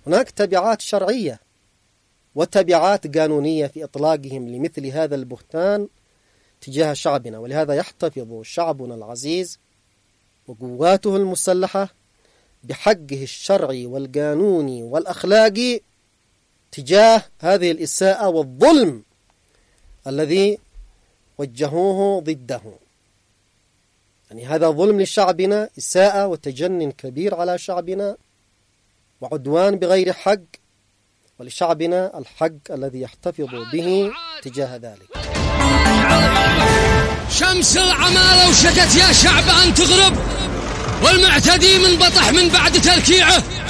هناك تبعات شرعية وتبعات قانونية في إطلاقهم لمثل هذا البهتان تجاه شعبنا. ولهذا يحتفظ شعبنا العزيز وقواته المسلحة بحقه الشرعي والقانوني والأخلاقي تجاه هذه الإساءة والظلم الذي وجهوه ضده. يعني هذا ظلم لشعبنا، إساءة وتجنن كبير على شعبنا وعدوان بغير حق، ولشعبنا الحق الذي يحتفظ به تجاه ذلك. شمس العمالة وشكت يا شعب أن تغرب، والمعتدي من بطح من بعد تلكيعه.